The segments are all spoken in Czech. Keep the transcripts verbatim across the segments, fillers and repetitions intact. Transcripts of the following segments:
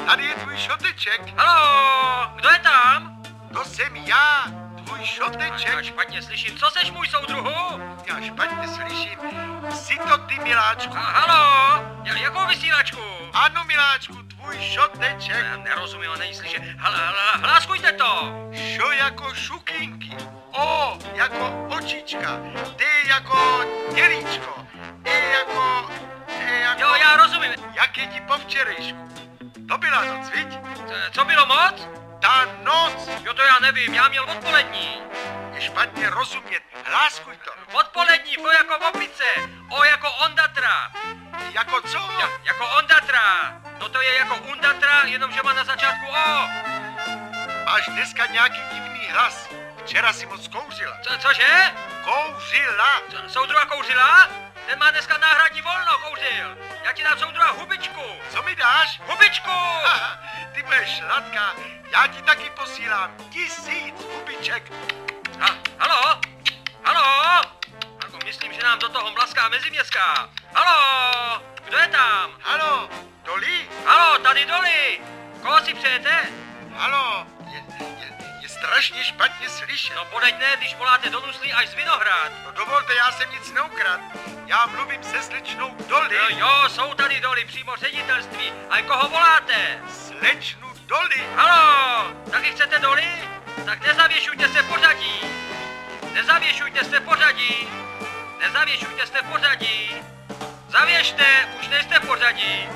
Tady je tvůj šoteček. Halo, kdo je tam? To jsem já, tvůj šoteček. Já špatně slyším, co seš můj soudruhu? Já špatně slyším. Jsi to ty, miláčku. A, halo, ja, jakou vysílačku? Ano, miláčku, tvůj šoteček. Já nerozumím, není slyšet. Hala, hala, hláskujte to. Šo jako šukinky. O jako očička. T jako dělíčko. E jako... E jako... Jo, já rozumím. Jak je ti po včerejšku? To byla noc, viď? Co bylo moc? Ta noc. Jo, to já nevím, já měl odpolední. Je špatně rozumět. Hláskuj to. Odpolední, V jako opice. O jako ondatra. Jako co? Ja, jako ondatra. No to je jako undatra, jenomže má na začátku O. Máš dneska nějaký divný hlas. Včera si moc kouřila. Co, cože? Kouřila. Co, soudruha kouřila? Ten má dneska náhradní volno, kouřil. Já ti dám soudruha hubičku. Co mi dáš? Hubičku! Aha, ty budeš sladká. Já ti taky posílám tisíc hubiček. A, halo? Halo? Jako myslím, že nám do toho mlaská meziměstská. Halo? Kdo je tam? Halo, Doli? Halo, tady Doli. Koho si přejete? Halo, je, je, je strašně špatně slyšet. No podeď ne, když voláte do Nuslí až z Vinohrad. No dovolte, já jsem nic neukradl. Já mluvím se slečnou Doli. Jo, jo, jsou tady Doli, přímo ředitelství. A koho voláte? Slečnu Doli. Halo, taky chcete Doli? Tak nezavěšujte se v pořadí. Nezavěšujte se v pořadí. Nezavěšujte se v pořadí. Zavěšte, už nejste v pořadí.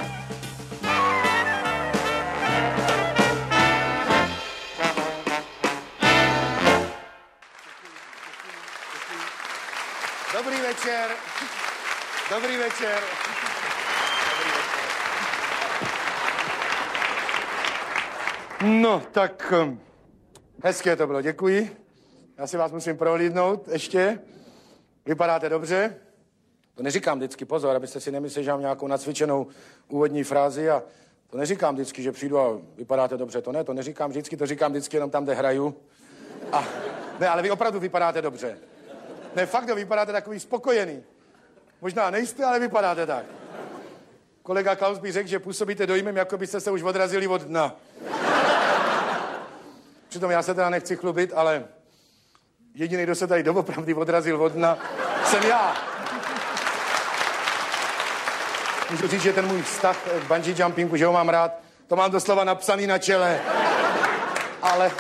Dobrý večer. Dobrý večer. No, tak um, hezké to bylo, děkuji. Já si vás musím prohlídnout ještě. Vypadáte dobře. To neříkám vždycky, pozor, abyste si nemysleli, že mám nějakou nacvičenou úvodní frázi a to neříkám vždycky, že přijdu a vypadáte dobře. To ne, to neříkám vždycky, to říkám vždycky jenom tam, kde hraju. A ne, ale vy opravdu vypadáte dobře. Ne, fakt, to vypadáte takový spokojený. Možná nejste, ale vypadáte tak. Kolega Klaus by řekl, že působíte dojmem, jako byste se už odrazili od dna. Přitom já se teda nechci chlubit, ale jediný, kdo se tady doopravdy odrazil od dna, jsem já. Můžu říct, že ten můj vztah k bungee jumpingu, že ho mám rád, to mám doslova napsaný na čele. Ale...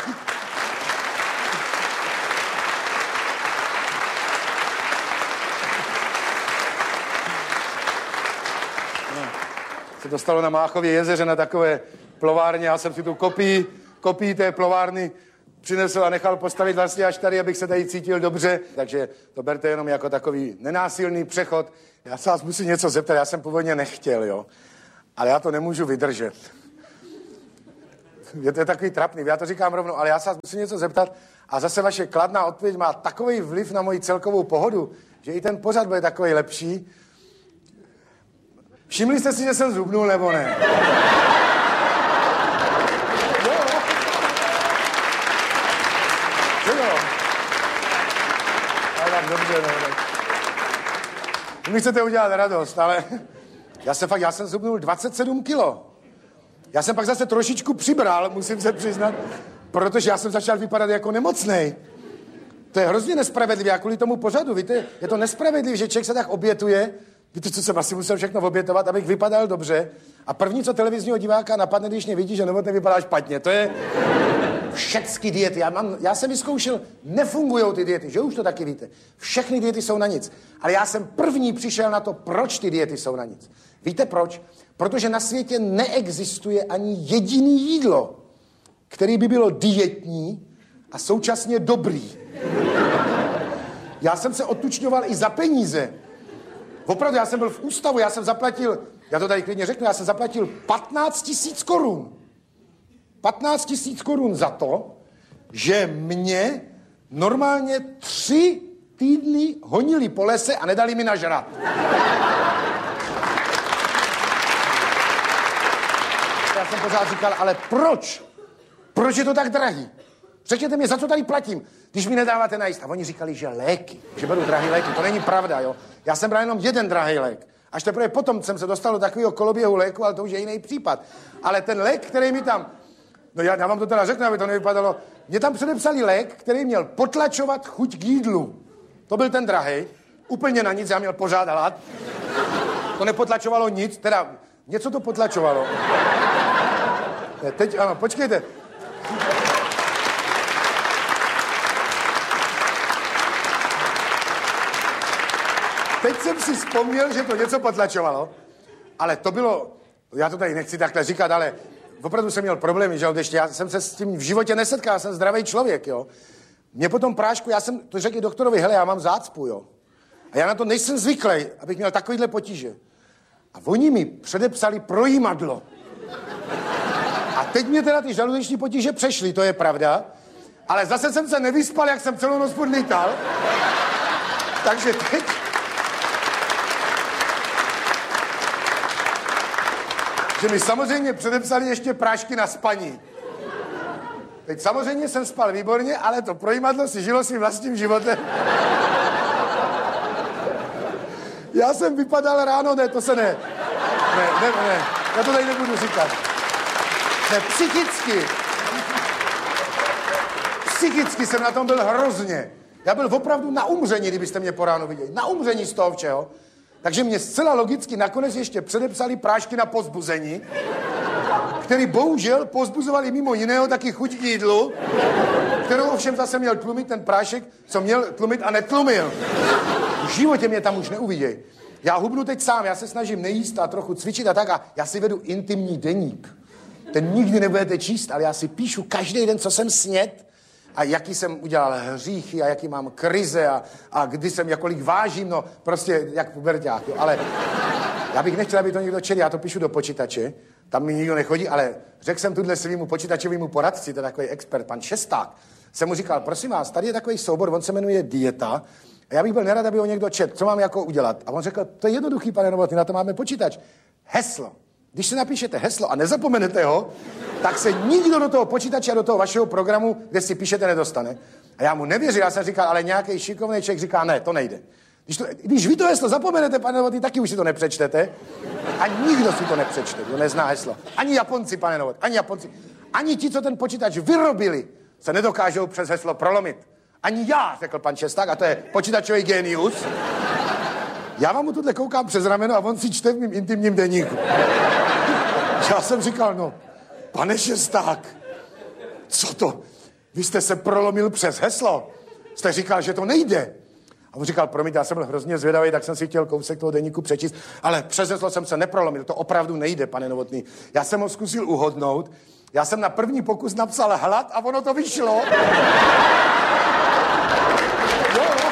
se dostalo na Máchově jezeře na takové plovárně. Já jsem si tu kopii, kopii té plovárny přinesl a nechal postavit vlastně až tady, abych se tady cítil dobře. Takže to berte jenom jako takový nenásilný přechod. Já se vás musím něco zeptat, já jsem původně nechtěl, jo. Ale já to nemůžu vydržet. Je to takový trapný, já to říkám rovnou, ale já se vás musím něco zeptat a zase vaše kladná odpověď má takový vliv na moji celkovou pohodu, že i ten pořad bude takový lepší. Všimli jste si, že jsem zhubnul, nebo ne? Jo. Jo. Ale tak dobře, no. Mi chcete udělat radost, ale já jsem fakt, já jsem zhubnul dvacet sedm kilo. Já jsem pak zase trošičku přibral, musím se přiznat, protože já jsem začal vypadat jako nemocnej. To je hrozně nespravedlivé, a kvůli tomu pořadu, víte, je to nespravedlivé, že člověk se tak obětuje. Víte, co jsem asi musel všechno obětovat, abych vypadal dobře. A první, co televizního diváka napadne, když mě vidí, že Novotný vypadá špatně, to je všechny diety. Já, mám, já jsem vyzkoušel, nefungujou ty diety, že už to taky víte. Všechny diety jsou na nic. Ale já jsem první přišel na to, proč ty diety jsou na nic. Víte proč? Protože na světě neexistuje ani jediný jídlo, který by bylo dietní a současně dobrý. Já jsem se odtučňoval i za peníze. Opravdu, já jsem byl v ústavu, já jsem zaplatil, já to tady klidně řeknu, já jsem zaplatil patnáct tisíc korun. patnáct tisíc korun za to, že mě normálně tři týdny honili po lese a nedali mi nažrat. Já jsem pořád říkal, ale proč? Proč je to tak drahý? Řekněte mi, za co tady platím, když mi nedáváte najíst. A oni říkali, že léky, že beru drahý léky. To není pravda, jo. Já jsem bral jenom jeden drahý lék. Až teprve potom jsem se dostal do takového koloběhu léku, ale to už je jiný případ. Ale ten lék, který mi tam... No já, já vám to teda řeknu, aby to nevypadalo. Mě tam předepsali lék, který měl potlačovat chuť k jídlu. To byl ten drahej. Úplně na nic, já měl pořád hlad. To nepotlačovalo nic, teda něco to potlačovalo. Ne, teď, ano, počkejte. Teď jsem si vzpomněl, že to něco potlačovalo, ale to bylo, já to tady nechci takhle říkat, ale opravdu jsem měl problémy, že ještě já jsem se s tím v životě nesetkal, já jsem zdravý člověk, jo. Mě po tom prášku, já jsem to řekl i doktorovi, hele, já mám zácpu, jo. A já na to nejsem zvyklý, abych měl takovýhle potíže. A oni mi předepsali projímadlo. A teď mě teda ty žaludeční potíže přešly, to je pravda, ale zase jsem se nevyspal, jak jsem celou noc podlítal. Takže teď... že mi samozřejmě předepsali ještě prášky na spaní. Teď samozřejmě jsem spal výborně, ale to projímadlo si žilo svým vlastním životem. Já jsem vypadal ráno, ne, to se ne. Ne, ne, ne, já to tady nebudu říkat. Ne, psychicky. Psychicky jsem na tom byl hrozně. Já byl opravdu na umření, kdybyste mě po ránu viděli. Na umření z toho všeho. Takže mě zcela logicky nakonec ještě předepsali prášky na pozbuzení, který bohužel pozbuzovali mimo jiného taky chuť k jídlu, kterou ovšem zase měl tlumit ten prášek, co měl tlumit a netlumil. V životě mě tam už neuviděj. Já hubnu teď sám, já se snažím nejíst a trochu cvičit a tak a já si vedu intimní deník. Ten nikdy nebudete číst, ale já si píšu každý den, co jsem snědl a jaký jsem udělal hříchy a jaký mám krize a, a kdy jsem jakolik vážím, no prostě jak puberťák, jo. Ale já bych nechtěl, aby to někdo četl, já to píšu do počítače, tam mi nikdo nechodí, ale řekl jsem tuhle svýmu počítačovému poradci, to je takový expert, pan Šesták, jsem mu říkal, prosím vás, tady je takový soubor, on se jmenuje Dieta, a já bych byl nerad, aby ho někdo četl, co mám jako udělat. A on řekl, to je jednoduchý, pane Novotný, na to máme počítač. Heslo. Když si napíšete heslo a nezapomenete ho, tak se nikdo do toho počítače a do toho vašeho programu, kde si píšete, nedostane. A já mu nevěřil, já jsem říkal, ale nějaký šikovný člověk říká, ne, to nejde. Když, to, když vy to heslo zapomenete, pane Novotný, taky už si to nepřečtete. A nikdo si to nepřečte, kdo nezná heslo. Ani Japonci, pane Novotný, ani Japonci. Ani ti, co ten počítač vyrobili, se nedokážou přes heslo prolomit. Ani já, řekl pan Šesták, a to je počítačový genius. Já vám mu tuhle koukám přes rameno a on si čte v mým intimním deníku. Já jsem říkal, no, pane Šesták, co to? Vy jste se prolomil přes heslo. Jste říkal, že to nejde. A on říkal, promiň, já jsem byl hrozně zvědavý, tak jsem si chtěl kousek toho deníku přečíst, ale přes heslo jsem se neprolomil, to opravdu nejde, pane Novotný. Já jsem ho zkusil uhodnout, já jsem na první pokus napsal hlad a ono to vyšlo. Jo, jo.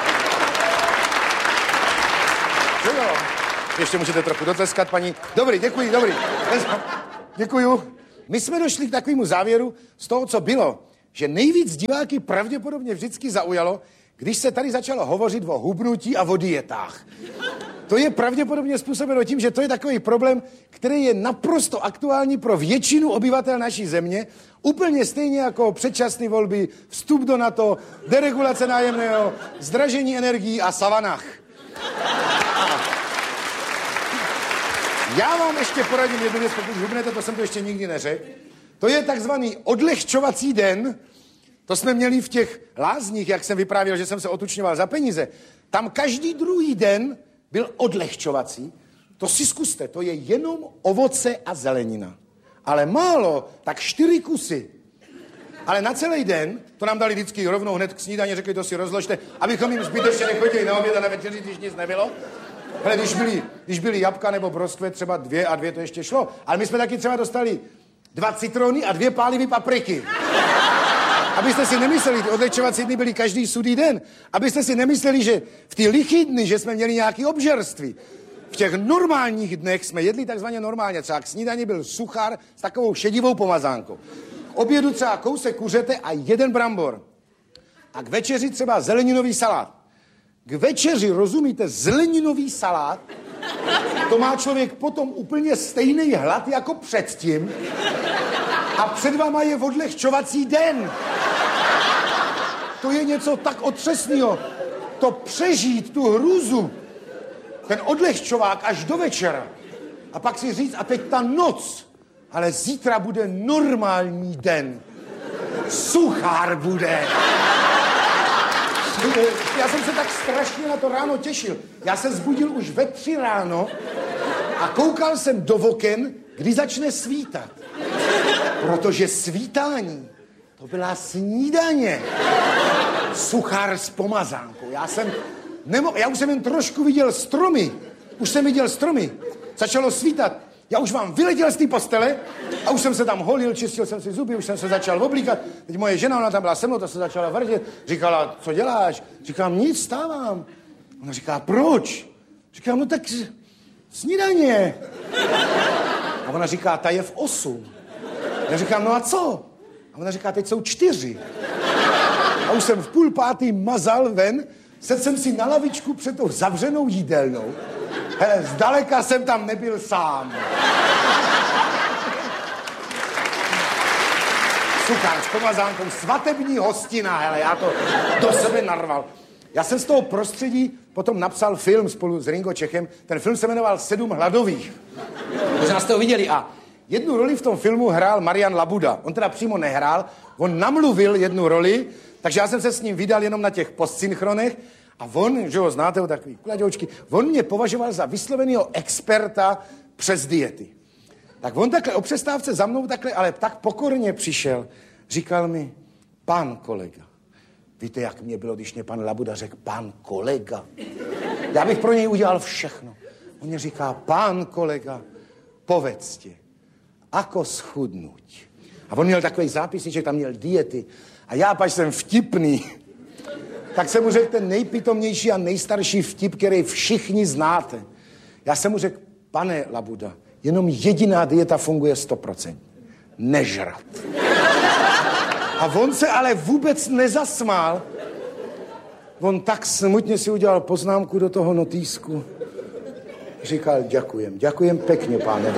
Jo, jo. Ještě můžete trochu dotleskat, paní. Dobrý, děkuji, dobrý. Děkuju. My jsme došli k takovému závěru z toho, co bylo, že nejvíc diváky pravděpodobně vždycky zaujalo, když se tady začalo hovořit o hubnutí a o dietách. To je pravděpodobně způsobeno tím, že to je takový problém, který je naprosto aktuální pro většinu obyvatel naší země, úplně stejně jako předčasné volby, vstup do NATO, deregulace nájemného, zdražení energií a savanách. Já vám ještě poradím jednu věc, pokud hubnete, to jsem to ještě nikdy neřekl. To je takzvaný odlehčovací den. To jsme měli v těch lázních, jak jsem vyprávěl, že jsem se otučňoval za peníze. Tam každý druhý den byl odlehčovací. To si zkuste, to je jenom ovoce a zelenina. Ale málo, tak čtyři kusy. Ale na celý den, to nám dali vždycky rovnou hned k snídani, řekli, to si rozložte, abychom jim zbytečně nechodili na oběd a na večeři, když nic nebylo. Hele, když byly, když byly jabka nebo broskve, třeba dvě a dvě to ještě šlo. Ale my jsme taky třeba dostali dva citrony a dvě pálivý papriky. Abyste si nemysleli, ty odlehčovací dny byly každý sudý den. Abyste si nemysleli, že v ty lichý dny, že jsme měli nějaké obžerství. V těch normálních dnech jsme jedli takzvaně normálně. Třeba k snídani byl suchár s takovou šedivou pomazánkou. K obědu třeba kousek kuřete a jeden brambor. A k večeři třeba zeleninový salát. K večeři, rozumíte, zeleninový salát, to má člověk potom úplně stejný hlad jako předtím a před váma je odlehčovací den. To je něco tak otřesného. To přežít, tu hrůzu. ten odlehčovák až do večera. A pak si říct, a teď ta noc, ale zítra bude normální den. Suchár bude. Já jsem se tak strašně na to ráno těšil. Já se zbudil už ve tři ráno a koukal jsem do oken, kdy začne svítat. Protože svítání, to byla snídaně. Suchár s pomazánkou. Já jsem, nemo, já už jsem jen trošku viděl stromy. Už jsem viděl stromy. Začalo svítat. Já už vám vyletěl z té postele a už jsem se tam holil, čistil jsem si zuby, už jsem se začal oblíkat. Teď moje žena, ona tam byla se mnou, ta se začala vrdět. Říkala, co děláš? Říkám, nic, stávám. Ona říká, proč? Říkám, no tak snídaně. A ona říká, ta je v osm. Já říkám, no a co? A ona říká, teď jsou čtyři. A už jsem v půl pátý mazal ven, sedl jsem si na lavičku před tou zavřenou jídelnou. Hele, zdaleka jsem tam nebyl sám. Suchár s pomazánkou, svatební hostina, hele, já to do sebe narval. Já jsem z toho prostředí potom napsal film spolu s Ringo Čechem. Ten film se jmenoval Sedm hladových. Možná jste ho viděli. A jednu roli v tom filmu hrál Marian Labuda. On teda přímo nehrál, on namluvil jednu roli, takže já jsem se s ním vydal jenom na těch postsynchronech. A on, že ho znáte, ho takový kladěučky, on mě považoval za vysloveného experta přes diety. Tak on takhle o přestávce za mnou takhle, ale tak pokorně přišel. Říkal mi, pan kolega. Víte, jak mě bylo, když mě pan Labuda řekl, pan kolega. Já bych pro něj udělal všechno. On mě říká, pan kolega, povedzte, ako schudnuť. A on měl takový zápisníček, tam měl diety. A já, pač jsem vtipný, tak jsem mu řekl ten nejpitomnější a nejstarší vtip, který všichni znáte. Já jsem mu řekl, pane Labuda, jenom jediná dieta funguje sto procent. Nežrat. A on se ale vůbec nezasmál. On tak smutně si udělal poznámku do toho notýsku. Říkal, děkujem, děkujem pěkně, pane.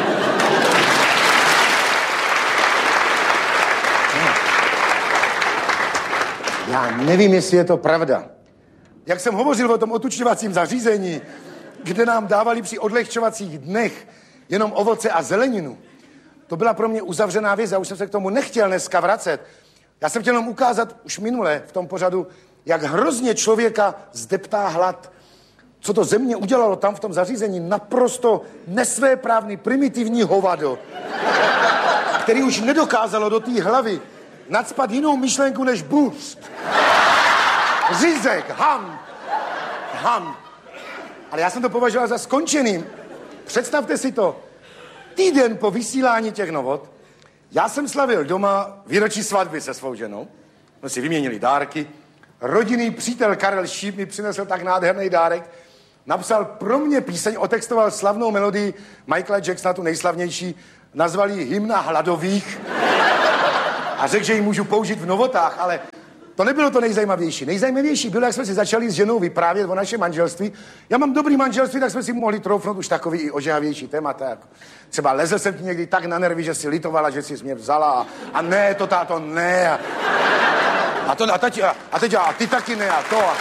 Já nevím, jestli je to pravda. Jak jsem hovořil o tom otučňovacím zařízení, kde nám dávali při odlehčovacích dnech jenom ovoce a zeleninu, to byla pro mě uzavřená věc, já už jsem se k tomu nechtěl dneska vracet. Já jsem chtěl jenom ukázat už minule v tom pořadu, jak hrozně člověka zdeptá hlad. Co to země udělalo tam v tom zařízení, naprosto nesvéprávný, primitivní hovado, který už nedokázalo do té hlavy nacpat jinou myšlenku než bůř. Řízek, ham, ham. Ale já jsem to považoval za skončeným. Představte si to. Týden po vysílání těch novot, já jsem slavil doma výročí svatby se svou ženou. My si vyměnili dárky. Rodinný přítel Karel Šíp mi přinesl tak nádherný dárek. Napsal pro mě píseň, otextoval slavnou melodii Michaela Jacksona, tu nejslavnější, nazval ji Hymna hladových a řekl, že ji můžu použít v novotách, ale to nebylo to nejzajímavější. Nejzajímavější bylo, jak jsme si začali s ženou vyprávět o našem manželství. Já mám dobrý manželství, tak jsme si mohli troufnout už takový i ožehavější témata. Jako třeba lezl jsem ti někdy tak na nervy, že si litovala, že jsi mě vzala a, a ne, to táto, ne. A, a, to, a, tati, a, a teď a ty taky ne a to. A...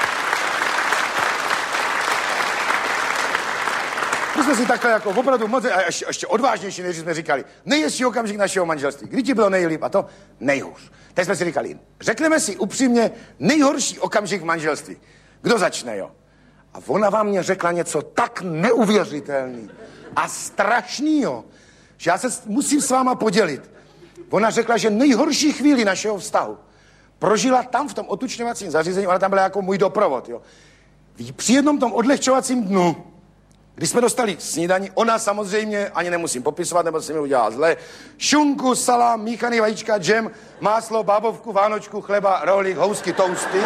My jsme si takhle jako opravdu moc, a ještě, ještě odvážnější, než jsme říkali, nejhezčí okamžik našeho manželství. Kdy ti bylo nejlíp a to nejhůř. Teď jsme si říkali, řekneme si upřímně nejhorší okamžik v manželství. Kdo začne, jo? A ona vám mě řekla něco tak neuvěřitelný a strašnýho, že já se musím s váma podělit. Ona řekla, že nejhorší chvíli našeho vztahu prožila tam v tom otučňovacím zařízení, ona tam byla jako můj doprovod, jo. Při jednom tom odlehčovacím dnu, když jsme dostali snídani, ona samozřejmě, ani nemusím popisovat, nebo se mi udělala zle, šunku, salám, míchaný vajíčka, džem, máslo, bábovku, vánočku, chleba, rohlík, housky, tousty.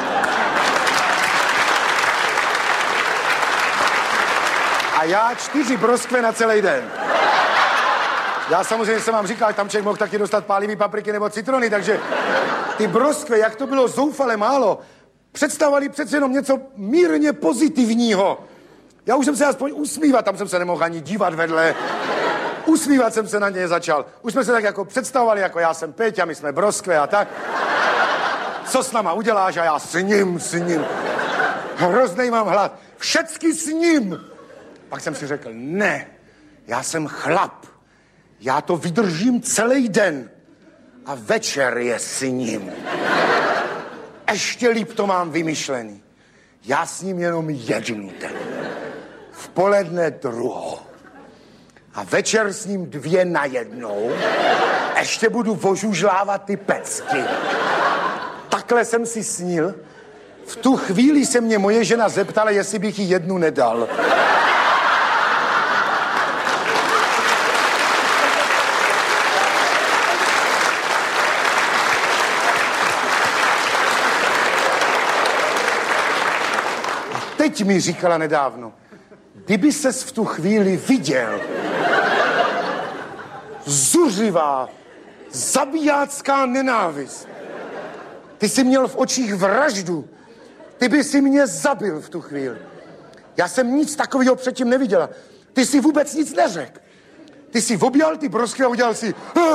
A já čtyři broskve na celý den. Já samozřejmě jsem vám říkal, tam člověk mohl taky dostat pálivý papriky nebo citrony, takže ty broskve, jak to bylo zoufale málo, představovali přece jenom něco mírně pozitivního. Já už jsem se aspoň usmívat, tam jsem se nemohl ani dívat vedle. Usmívat jsem se na ně začal. Už jsme se tak jako představovali, jako já jsem Péťa, my jsme broskve a tak. Co s náma uděláš a já s ním, s ním. hroznej mám hlad. Všecky s ním. Pak jsem si řekl, ne, já jsem chlap. Já to vydržím celý den. A večer je s ním. Ještě líp to mám vymyšlený. Já s ním jenom jednu den. V poledne druhou. A večer s ním dvě na jednou. Ještě budu vožužlávat ty pecky. Takhle jsem si snil. V tu chvíli se mě moje žena zeptala, jestli bych jí jednu nedal. A teď mi říkala nedávno, kdyby ses v tu chvíli viděl, zuřivá, zabijácká nenávist. Ty jsi měl v očích vraždu. Ty by si mě zabil v tu chvíli. Já jsem nic takového předtím neviděla. Ty si vůbec nic neřekl. Ty si objal ty brosky a udělal si...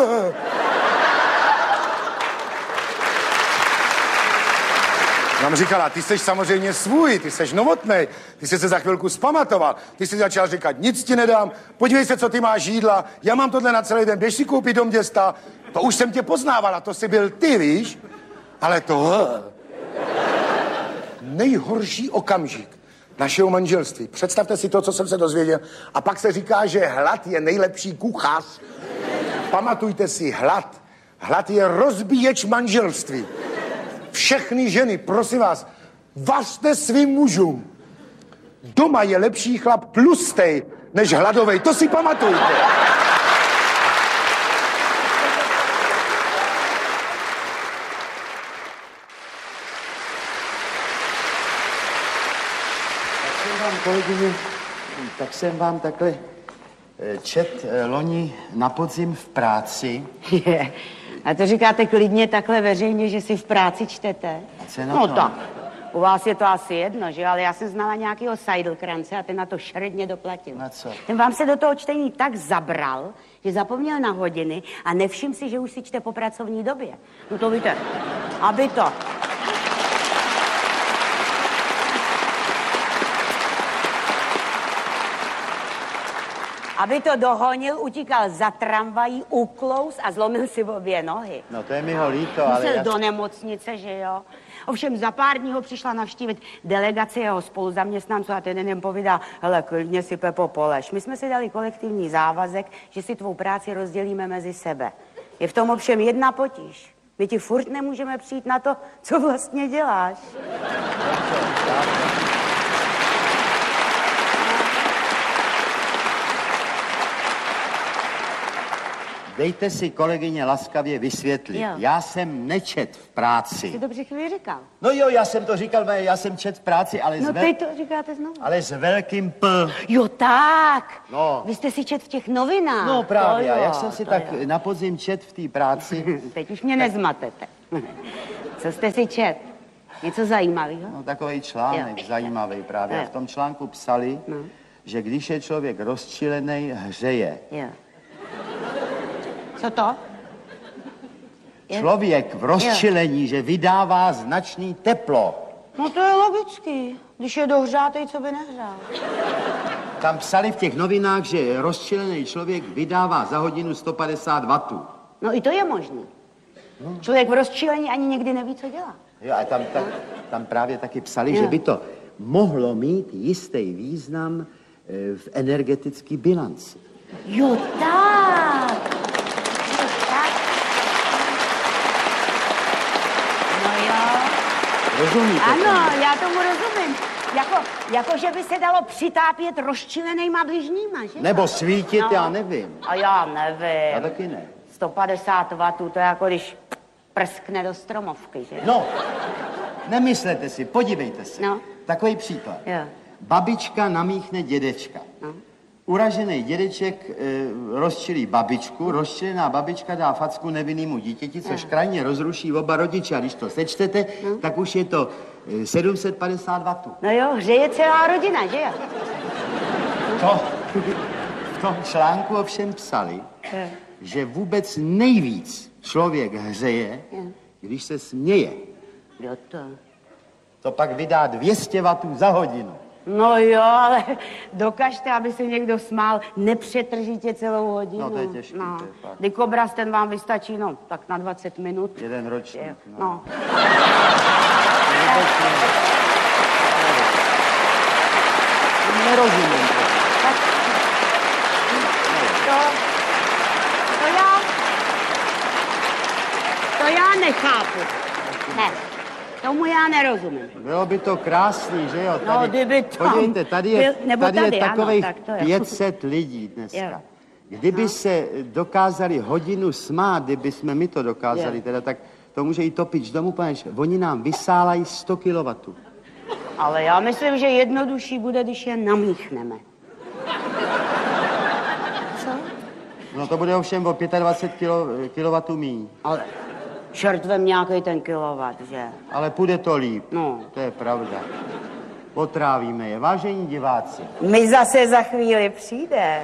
Nám říkala, ty jsi samozřejmě svůj, ty jsi novotnej, ty jsi se za chvilku zpamatoval, ty jsi začal říkat, nic ti nedám, podívej se, co ty máš jídla, já mám tohle na celý den, běž si koupit do města, to už jsem tě poznávala, to jsi byl ty, víš, ale to... Nejhorší okamžik našeho manželství. Představte si to, co jsem se dozvěděl, a pak se říká, že hlad je nejlepší kuchař. Pamatujte si, hlad. Hlad je rozbíječ manželství. Všechny ženy, prosím vás, vařte svým mužům. Doma je lepší chlap tlustej, než hladovej. To si pamatujte. Tak jsem vám, kolegyně, tak jsem vám takhle čet loni na podzim v práci. Je. A to říkáte klidně takhle veřejně, že si v práci čtete? No tak, u vás je to asi jedno, že? Ale já jsem znala nějakého Seidelkrance a ten na to šredně doplatil. Na co? Ten vám se do toho čtení tak zabral, že zapomněl na hodiny a nevšim si, že už si čte po pracovní době. No to víte, aby to... Aby to dohonil, utíkal za tramvají, uklous a zlomil si obě nohy. No to je mi ho líto, ale... Musel já... do nemocnice, že jo? Ovšem za pár dní ho přišla navštívit delegace jeho spoluzaměstnanců a ten jim povídá, hele, klidně si, Pepo, poleš. My jsme si dali kolektivní závazek, že si tvou práci rozdělíme mezi sebe. Je v tom ovšem jedna potíž. My ti furt nemůžeme přijít na to, co vlastně děláš. Dejte si, kolegyně, laskavě vysvětlit. Jo. Já jsem nečet v práci. Jsi to při chvíli říkal. No jo, já jsem to říkal, já jsem čet v práci, ale, No s, vel... teď to říkáte znovu. ale s velkým P. Jo, tak. No. Vy jste si čet v těch novinách. No právě, To a jo, jak jsem si to tak jo. na podzim čet v té práci, Teď už mě nezmatete. Co jste si čet? Něco zajímavého? no takový článek Jo. zajímavý právě. Jo. A v tom článku psali, No. že když je člověk rozčilenej, hřeje. Jo. Co to? Je? Člověk v rozčilení, že vydává značný teplo. No to je logický. Když je dohřátej, co by nehřál? Tam psali v těch novinách, že rozčilený člověk vydává za hodinu sto padesát wattů. No i to je možné. Člověk v rozčilení ani někdy neví, co dělá. Jo, a tam, tam, tam právě taky psali, Jo. že by to mohlo mít jistý význam e, v energetické bilanci. Jo, tak. Jo, tak. No jo. Rozumíte? Ano, já tomu rozumím. Jako, jako, že by se dalo přitápět rozčilenejma bližníma, že? Nebo svítit, No. já nevím. A já nevím. Já taky ne. sto padesát wattů, to je jako když prskne do stromovky, že? No, nemyslete si, podívejte se. No. Takový příklad. Jo. Babička namíchne dědečka. No. Uražený dědeček e, rozčilí babičku, rozčilená babička dá facku nevinnému dítěti, což No. krajně rozruší oba rodiče. A když to sečtete, No. tak už je to e, sedm set padesát wattů. No jo, hřeje celá rodina, že jo? To, v tom článku ovšem psali, Jo. že vůbec nejvíc člověk hřeje, Jo. když se směje. Jo to. to pak vydá dvě stě wattů za hodinu. No jo, ale dokažte, aby se někdo smál nepřetržitě celou hodinu. No to je těžké. No. To je fakt. Dikobraz, ten vám vystačí, no, tak na dvacet minut. Jeden ročník. Je, No. no. Nerozumím. Tak, to, to já, to já nechápu. Ne, tomu já nerozumím. Bylo by to krásný, že jo? No, Tady, kdyby tam podívejte, tady je, byl- nebo tady je tady, ano, takových tak to je. pět set lidí dneska. Jo. Kdyby No. se dokázali hodinu smát, kdyby jsme my to dokázali, Jo. teda, tak to může i topič domů, protože oni nám vysálají sto kilowattů. Ale já myslím, že jednodušší bude, když je namíchneme. Co? No to bude ovšem o dvacet pět kilowattů míň. Ale čert vem nějaký ten kilovat, že? Ale půjde to líp. No. To je pravda. Potrávíme je. Vážení diváci, My zase za chvíli přijdeme.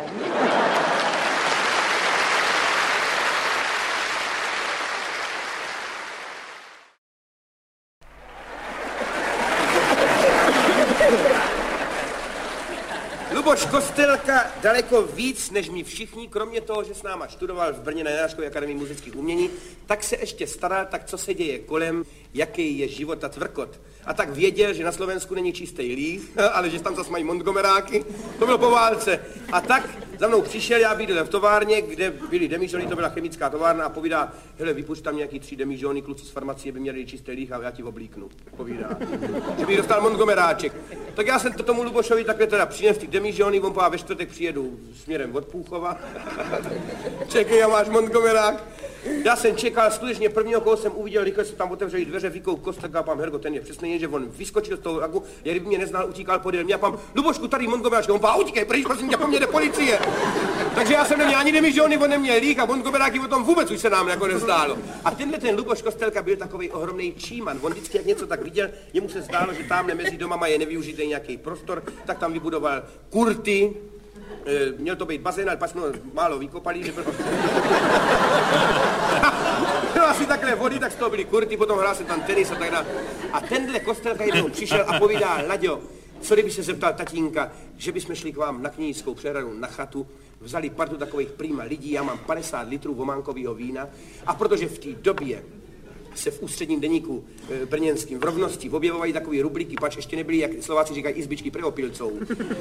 Luboš Kostelka daleko víc než my všichni, kromě toho, že s náma študoval v Brně na Janáčkové akademii muzických umění, tak se ještě staral, tak co se děje kolem, jaký je život a tvrkot. A tak věděl, že na Slovensku není čistý líh, ale že tam zase mají Montgomeráky, to bylo po válce. A tak za mnou přišel, já bydlel v továrně, kde byly demižony, to byla chemická továrna, a povídá, hele, vypušť tam nějaký tři demižony, kluci z farmacie by měli čistý líh a já ti oblíknu. Povídá, že bych dostal Montgomeráček. Tak já jsem to tomu Lubošovi takhle teda přines ty demižony, on pová, ve čtvrtek přijedu směrem od Půchova. Čekej, já máš Montgomerák. Já jsem čekal, skutečně prvního, koho jsem uviděl, rychle se tam otevřeli dveře, vykou Kostelka a pám, Hergo, ten je přesně, že on vyskočil z toho lagu, jak kdyby mě neznal, utíkal podél mě a pám, Lubošku, tady Montgomerák, on pá, utíkej, pryč, prosím tě, po mně jde policie. Takže já jsem neměl ani demižony, on neměl lík a Montgomeráky o tom vůbec už se nám jako nezdálo. A tenhle ten Luboš Kostelka byl takový ohromný číman, on vždycky jak něco tak viděl, jemu se zdálo, že tamhle mezi domama je nevyužitý nějaký prostor, tak tam vybudoval kurty. E, měl to být bazén, ale pak jsme málo vykopali, že bylo... Bylo asi takhle vody, tak z toho byly kurty, potom hrál se tam tenis a tak dále. A tenhle Kostelka jednou přišel a povídá, Laďo, co kdyby se zeptal tatínka, že bychom šli k vám na Knížskou přehradu na chatu, vzali partu takových prýma lidí, já mám padesát litrů vománkového vína a protože v té době se v ústředním deníku e, brněnským v Rovnosti objevovají takový rubliky, pač ještě nebyly, jak Slováci říkají, izbičky pre opilcov.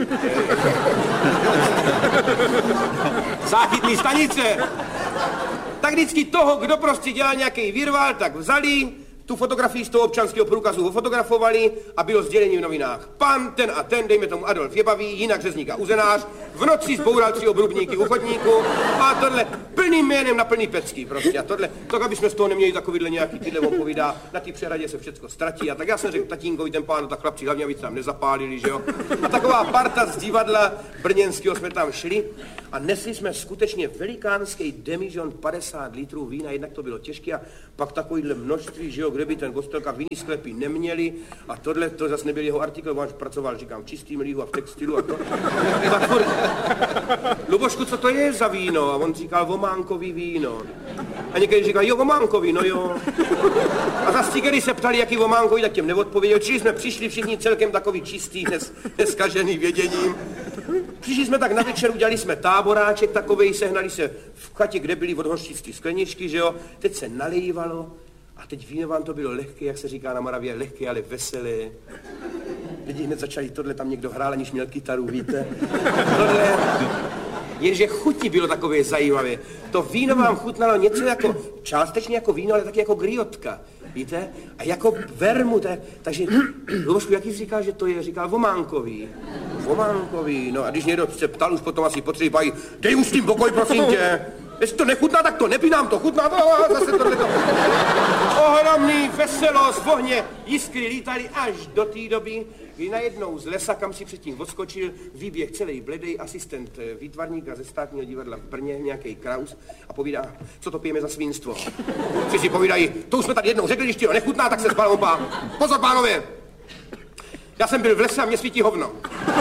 Záchytný stanice. Tak vždycky toho, kdo prostě dělal nějaký virvál, tak vzali, tu fotografii z toho občanského průkazu ofotografovali a bylo sdělení v novinách. Pan ten a ten, dejme tomu Adolf Jebavý, jinak řezník a uzenář, v noci zboural tři obrubníky u chodníku a tohle plným jménem na plný pecky prostě. A tohle, tak aby jsme z toho neměli takovýhle nějaký tyhle opovídá, na té přehradě se všecko ztratí. A tak já jsem řekl tatínkovi, ten pán, tak chlapci hlavně, aby tam nezapálili, že jo. A taková parta z divadla brněnského jsme tam šli a nesli jsme skutečně velikánský demižon padesát litrů vína, jednak to bylo těžké a pak takovýhle množství, že jo, kde by ten Kostelka vinný sklepy neměli a tohle, to zase nebyl jeho artikl, on pracoval, říkám, v čistým líhu a v textilu a to. Tak furt, Lubošku, co to je za víno? A on říkal, vománkový víno. A někdy říkal, jo, vománkový, no jo. A zase ti, když se ptali, jaký vománkový, tak těm neodpověděl. Čili jsme přišli všichni celkem takový čistý, nes, neskažený věděním. Přišli jsme tak na večer, udělali jsme táboráček takovej, sehnali se v chatě, kde byly od hořčic skleničky, že jo. Teď se nalejvalo a teď víno vám to bylo lehké, jak se říká na Moravě, lehké, ale veselé. Lidi hned začali, tohle tam někdo hrál, aniž měl kytaru, víte. Tohle, jenže chutí bylo takové zajímavé. To víno vám chutnalo něco jako, částečně jako víno, ale taky jako griotka, víte? A jako vermut, takže, Lubošku, jaký jsi říkal, že to je? Říkal vománkový. Vománkový, no a když někdo se ptal už potom asi potřebují, pají, dej už s tím pokoj, prosím tě. Jestli to nechutná, tak to nepínám, to chutná, to, zase tohleto. Ohromný veselost, v ohně, jiskry lítali až do té doby, kdy najednou z lesa, kam si předtím odskočil, výběh celý bledej asistent výtvarníka ze státního divadla v Brně, nějaký Kraus, a povídá, co to pijeme za svinstvo. Všichni si povídají, to už jsme tady jednou řekli, když ti to nechutná, tak se spal pán. Pozor, pánové, já jsem byl v lese a mě svítí hovno.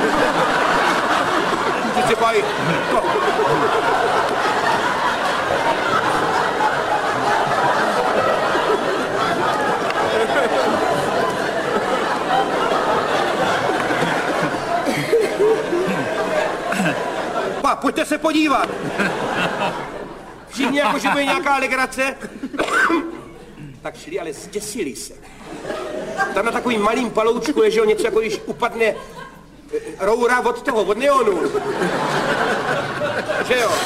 Všichni si povídají, to... Opa, pojďte se podívat. Všichni jako, že bude nějaká legrace. Tak šli, ale zděsili se. Tam na takovým malým paloučku leželo něco, jako když upadne roura od toho, od neonu. Že jo?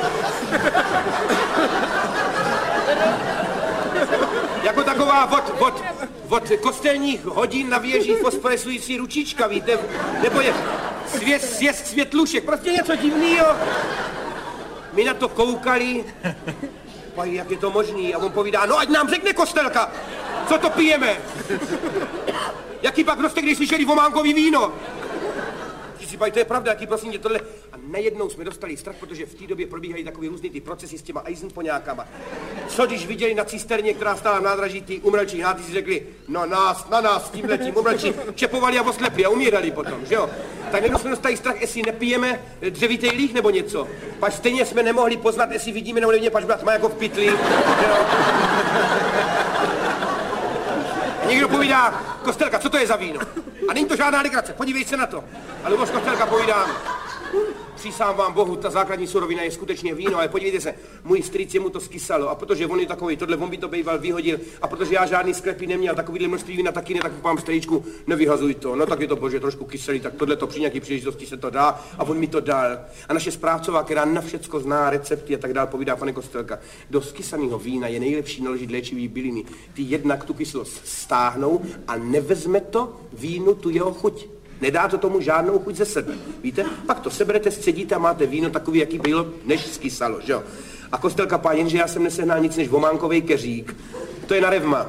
Jako taková od, od, od kostelních hodin na věži fosforescující ručička, víte? Nebo je svěst, svěst světlušek, prostě něco divného. My na to koukali, pají, jak je to možný, a on povídá, no ať nám řekne Kostelka, co to pijeme. Jaký pak prostě, když slyšeli vománkový víno. Si pají, to je pravda, jaký prosím tě tohle. A najednou jsme dostali strach, protože v té době probíhají takový různý ty procesy s těma Eisenpoňákama. Co když viděli na cisterně, která stála v nádraží, ty umrlčí háty si řekli, no nás, na nás, tímhletím umrlčí, čepovali a oslepli a umírali potom, že jo? Tak najednou jsme dostali strach, jestli nepijeme dřevitý líh nebo něco. Pač stejně jsme nemohli poznat, jestli vidíme nebo nevidíme, pač brat má jako v pytli, že jo? Někdo povídá, Kostelka, co to je za víno? A není to žádná legrace, podívej se na to. A Luboš Kostelka povídá, přísám vám Bohu, ta základní surovina je skutečně víno, ale podívejte se, můj strýc mu to skysalo a protože on je takový, tohle on by to bejval vyhodil a protože já žádný sklepy neměl, takovýhle množství vína taky ne, tak pán strýčku, nevyhazuj to, no tak je to bože trošku kyselý, tak tohle to při nějaký příležitosti se to dá a on mi to dal. A naše správcová, která na všecko zná recepty a tak dál, povídá, pane Kostelka, do skysaného vína je nejlepší naložit léčivý byliny. Ty jednak tu kyselost stáhnou a nevezme to vínu tu jeho chuť. Nedá to tomu žádnou chuť ze sebe, víte? Pak to seberete, scedíte a máte víno takový, jaký bylo, než skysalo, že jo? A Kostelka pá, jenže já jsem nesehnal nic než vománkovej keřík. To je na revma.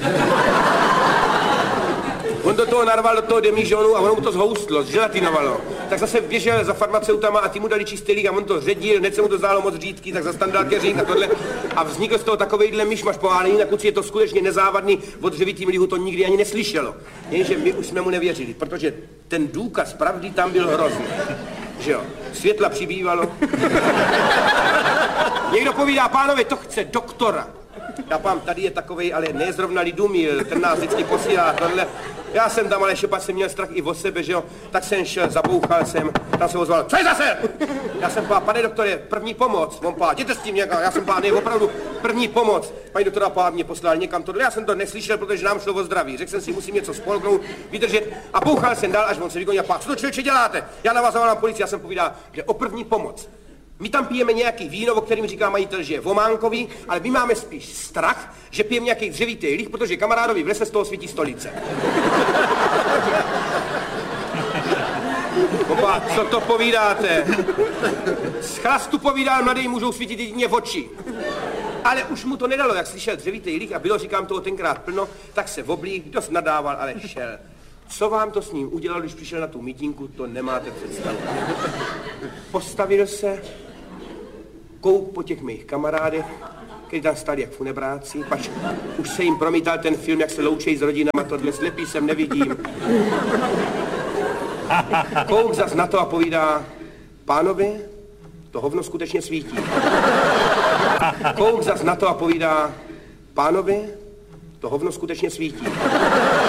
On do toho narval do toho demižonu a ono mu to zhoustlo, zželatinovalo. Tak zase běžel za farmaceutama a ty mu dali čistý líh a on to ředil, hned se mu to zdálo moc řídký, tak zase tam dal keřík a tohle. A vznikl z toho takovejhle myšmaš po ale jinak je to skutečně nezávadný, o dřevitým lihu to nikdy ani neslyšelo. Jenže my už jsme mu nevěřili, protože ten důkaz pravdy tam byl hrozný. Že jo, světla přibývalo. Někdo povídá, pánové, to chce doktora. Já pám, tady je takovej, ale ne zrovna Lidumil, ten nás vždycky posílá tohle. Já jsem tam, ale šepat jsem měl strach i o sebe, že jo, tak jsem šel, zabouchal jsem, tam se ozval, co je zase? Já jsem pá, pane doktore, první pomoc, on pá, jděte s tím někam, já jsem pá, ne, opravdu, první pomoc. Paní doktora pá mě poslal někam tohle, já jsem to neslyšel, protože nám šlo o zdraví, řekl jsem si, musím něco spolknout, vydržet a bouchal jsem dál, až on se vykonil, pá, co to člověče děláte? Já na vás zavolám policii, já jsem povídal, že o první pomoc. My tam pijeme nějaký víno, o kterým říká majitel, že je vománkový, ale my máme spíš strach, že pijeme nějaký dřevitý líh, protože kamarádovi v lese z toho svítí stolice. Opa, co to povídáte? Z chlastu povídá, mladý můžou svítit jedině v oči. Ale už mu to nedalo, jak slyšel dřevitý líh a bylo, říkám toho tenkrát plno, tak se oblík, dost nadával, ale šel. Co vám to s ním udělal, když přišel na tu mítinku, to nemáte představu. Postavil se, kouk po těch mých kamarádech, kteří tam stali jak funebráci, pač už se jim promítal ten film, jak se loučejí s rodinama, tohle slepý jsem nevidím. Kouk zas na to a povídá, pánovi, to hovno skutečně svítí. Kouk zas na to a povídá, pánovi, to hovno skutečně svítí.